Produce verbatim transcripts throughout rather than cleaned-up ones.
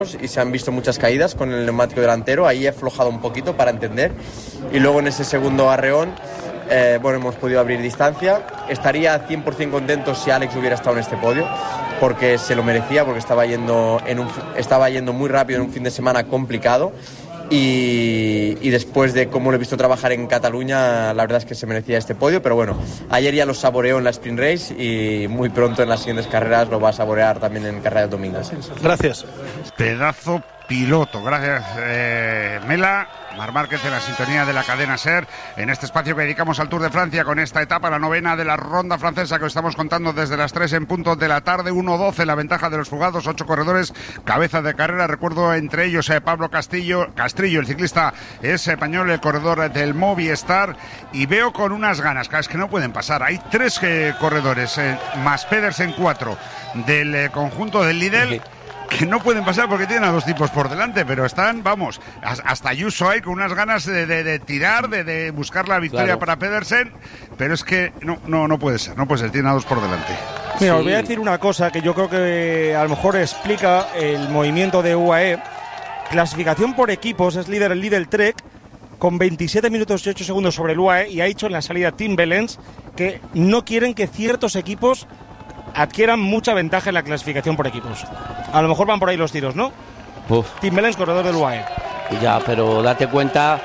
y se han visto muchas caídas con el neumático delantero, ahí he aflojado un poquito para entender, y luego en ese segundo arreón eh, bueno, hemos podido abrir distancia. Estaría cien por ciento contento si Alex hubiera estado en este podio, porque se lo merecía, porque estaba yendo, en un, estaba yendo muy rápido en un fin de semana complicado. Y, y después de cómo lo he visto trabajar en Cataluña, la verdad es que se merecía este podio, pero bueno, ayer ya lo saboreó en la Sprint Race y muy pronto en las siguientes carreras lo va a saborear también en carreras del domingo. Gracias. Pedazo piloto. Gracias, eh, Mela. Marc Márquez en la sintonía de la cadena SER, en este espacio que dedicamos al Tour de Francia con esta etapa, la novena de la ronda francesa, que os estamos contando desde las tres en punto de la tarde. Uno doce la ventaja de los fugados, ocho corredores, cabeza de carrera. Recuerdo entre ellos eh, Pablo Castillo, Castrillo, el ciclista es español, el corredor del Movistar, y veo con unas ganas, es que no pueden pasar. Hay tres eh, corredores, eh, más Pedersen cuatro del eh, conjunto del Lidl, que no pueden pasar porque tienen a dos tipos por delante, pero están, vamos, hasta Ayuso hay con unas ganas de, de, de tirar, de, de buscar la victoria, claro, para Pedersen, pero es que no, no, no puede ser, no puede ser, tienen a dos por delante. Mira, sí. Os voy a decir una cosa que yo creo que a lo mejor explica el movimiento de U A E. Clasificación por equipos, es líder el Lidl Trek, con veintisiete minutos y ocho segundos sobre el U A E, y ha dicho en la salida Tim Wellens que no quieren que ciertos equipos adquieran mucha ventaja en la clasificación por equipos. A lo mejor van por ahí los tiros, ¿no? Uf. Tim Wellens, corredor del U A E. Ya, pero date cuenta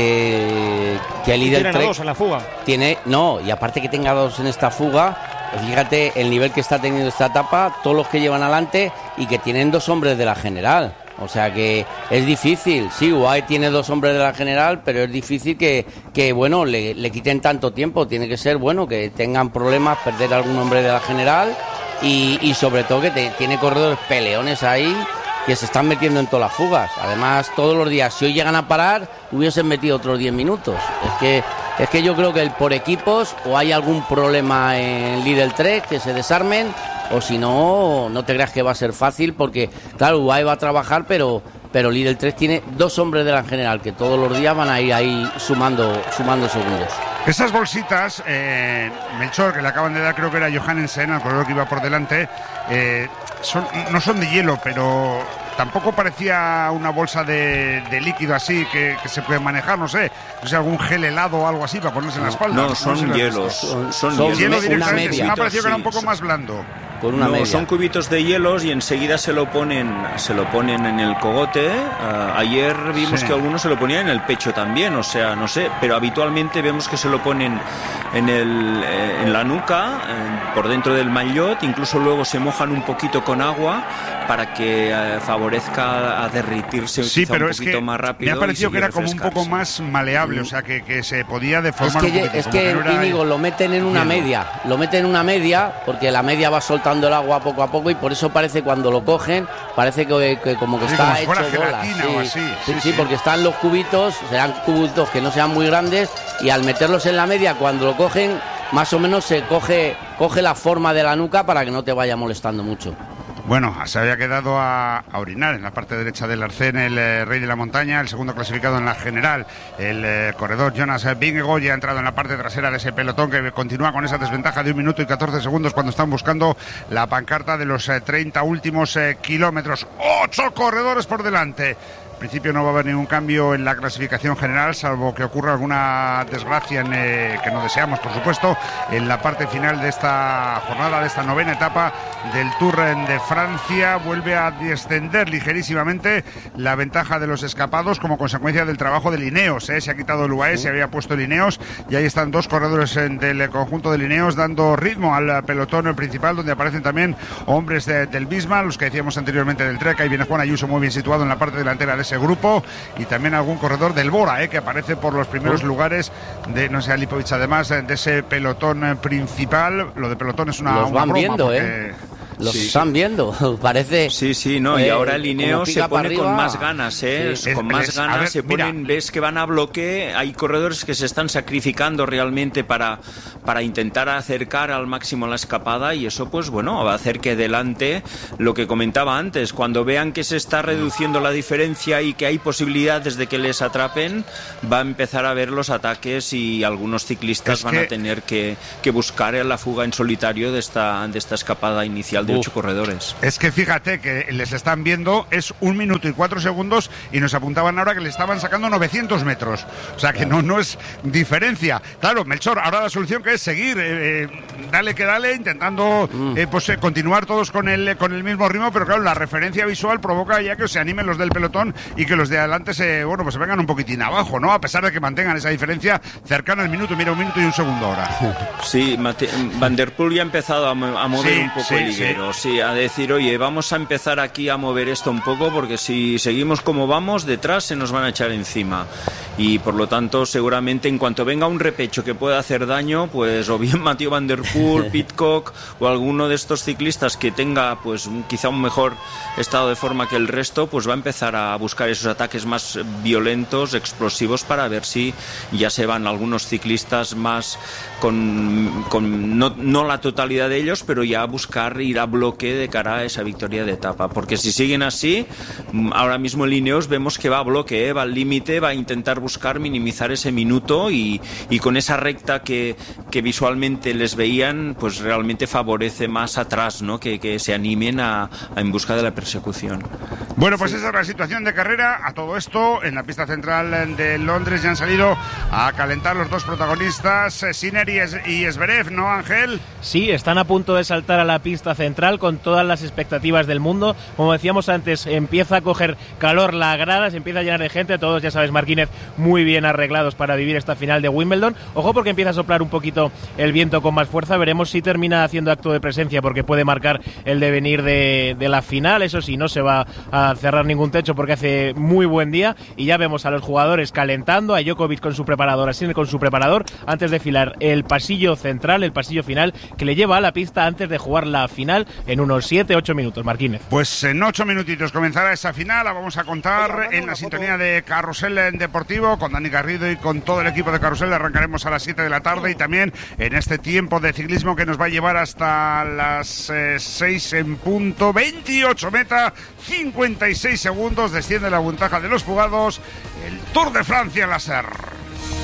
que, que el líder tiene dos en la fuga. Tiene, no, y aparte que tenga dos en esta fuga, fíjate el nivel que está teniendo esta etapa, todos los que llevan adelante, y que tienen dos hombres de la general. O sea que es difícil, sí, U A E tiene dos hombres de la general, pero es difícil que, que bueno, le, le quiten tanto tiempo. Tiene que ser, bueno, que tengan problemas, perder algún hombre de la general, y, y sobre todo que te, tiene corredores peleones ahí que se están metiendo en todas las fugas. Además, todos los días, si hoy llegan a parar, hubiesen metido otros diez minutos. Es que es que yo creo que el por equipos, o hay algún problema en Lidl Trek, que se desarmen, o si no, no te creas que va a ser fácil, porque claro, U A E va a trabajar, pero pero Lidl Trek tiene dos hombres de la general que todos los días van a ir ahí sumando sumando segundos. Esas bolsitas, eh, Melchor, que le acaban de dar, creo que era Johannesen, al corredor que iba por delante, eh, son, no son de hielo, pero tampoco parecía una bolsa de, de líquido así que, que se puede manejar, no sé, no sé, algún gel helado o algo así para ponerse en la espalda. No, son no sé hielos, son, son, son hielos. hielo directamente. Una media. Me ha parecido que era un poco sí, más sí. blando. Con una no, media. Son cubitos de hielos y enseguida se lo ponen se lo ponen en el cogote. Uh, ayer vimos sí. que algunos se lo ponían en el pecho también, o sea, no sé, pero habitualmente vemos que se lo ponen en el eh, en la nuca, eh, por dentro del maillot, incluso luego se mojan un poquito con agua para que eh, favorezca a derritirse sí, pero un es poquito que más rápido. Me ha parecido que era como un poco más maleable, mm. o sea, que, que se podía deformar es que, un poquito. Es que, que no Íñigo, lo meten en una hielo. media, lo meten en una media, porque la media va soltando el agua poco a poco, y por eso parece, cuando lo cogen, parece que, que como que sí, está como hecho bola. Sí. O así. Sí, sí, sí, sí, porque están los cubitos, serán cubitos que no sean muy grandes, y al meterlos en la media, cuando lo cogen, más o menos se coge, coge la forma de la nuca para que no te vaya molestando mucho. Bueno, se había quedado a, a orinar en la parte derecha del arcén el eh, Rey de la Montaña, el segundo clasificado en la general, el eh, corredor Jonas Vingegaard, ya ha entrado en la parte trasera de ese pelotón que continúa con esa desventaja de un minuto y catorce segundos cuando están buscando la pancarta de los eh, treinta últimos eh, kilómetros. ¡Ocho corredores por delante! En principio no va a haber ningún cambio en la clasificación general, salvo que ocurra alguna desgracia en, eh, que no deseamos, por supuesto, en la parte final de esta jornada, de esta novena etapa del Tour de Francia. Vuelve a descender ligerísimamente la ventaja de los escapados como consecuencia del trabajo de Ineos. ¿eh? Se ha quitado el U A E, sí. se había puesto el Ineos, y ahí están dos corredores del conjunto del Ineos dando ritmo al pelotón principal, donde aparecen también hombres de, del Bismarck, los que decíamos anteriormente del Trek. Ahí viene Juan Ayuso muy bien situado en la parte delantera de ese grupo, y también algún corredor del Bora, eh, que aparece por los primeros oh. lugares de, no sé, Alipovich, además de ese pelotón principal. Lo de pelotón es una, los una van broma viendo, porque... eh Los sí. están viendo, parece. Sí, sí, no, eh, y ahora el Ineos se pone con más ganas, ¿eh? Sí. Con más es, ganas ver, se ponen, mira. ves que van a bloque, hay corredores que se están sacrificando realmente para, para intentar acercar al máximo la escapada, y eso, pues bueno, va a hacer que delante, lo que comentaba antes, cuando vean que se está reduciendo la diferencia y que hay posibilidades de que les atrapen, va a empezar a ver los ataques, y algunos ciclistas es van que... a tener que, que buscar la fuga en solitario de esta, de esta escapada inicial total de ocho corredores. Es que fíjate que les están viendo, es un minuto y cuatro segundos y nos apuntaban ahora que le estaban sacando novecientos metros. O sea que no, no es diferencia. Claro, Melchor, ahora la solución que es seguir, eh, dale que dale, intentando eh, pues, eh, continuar todos con el, con el mismo ritmo, pero claro, la referencia visual provoca ya que se animen los del pelotón y que los de adelante se, bueno, pues se vengan un poquitín abajo, ¿no? A pesar de que mantengan esa diferencia cercana al minuto, mira, un minuto y un segundo ahora. Sí, Mate- Van der Poel ya ha empezado a, mo- a mover Sí, un poco sí, el higuero, sí. sí, a decir, oye, vamos a empezar aquí a mover esto un poco porque si seguimos como vamos, detrás se nos van a echar encima. Y por lo tanto, seguramente en cuanto venga un repecho que pueda hacer daño, pues o bien Mathieu Van der Poel, Pidcock o alguno de estos ciclistas que tenga pues un, quizá un mejor estado de forma que el resto, pues va a empezar a buscar esos ataques más violentos, explosivos, para ver si ya se van algunos ciclistas más con, con no, no la totalidad de ellos, pero ya a buscar ir a bloque de cara a esa victoria de etapa, porque si siguen así, ahora mismo en Ineos vemos que va a bloque, ¿eh? Va al límite, va a intentar buscar minimizar ese minuto y, y con esa recta que, que visualmente les veían, pues realmente favorece más atrás, ¿no? Que, que se animen a, a en busca de la persecución. Bueno, pues sí. Esa es la situación de carrera. A todo esto, en la pista central de Londres ya han salido a calentar los dos protagonistas, Sinner y, es- y Zverev, ¿no, Ángel? Sí, están a punto de saltar a la pista central con todas las expectativas del mundo. Como decíamos antes, empieza a coger calor la grada, se empieza a llenar de gente, todos, ya sabes, Marquínez, muy bien arreglados para vivir esta final de Wimbledon. Ojo porque empieza a soplar un poquito el viento con más fuerza, veremos si termina haciendo acto de presencia porque puede marcar el devenir de, de la final. Eso sí, no se va a cerrar ningún techo porque hace muy buen día y ya vemos a los jugadores calentando, a Djokovic con su preparador, a Sinner con su preparador, antes de filar el pasillo central, el pasillo final que le lleva a la pista antes de jugar la final en unos siete ocho minutos, Marquínez. Pues en ocho minutitos comenzará esa final, la vamos a contar en la sintonía de Carrusel en Deportivo con Dani Garrido y con todo el equipo de Carrusel. Arrancaremos a las siete de la tarde y también en este tiempo de ciclismo que nos va a llevar hasta las eh, seis en punto, veintiocho meta, cincuenta y seis segundos, desciende la ventaja de los fugados, el Tour de Francia en la S E R.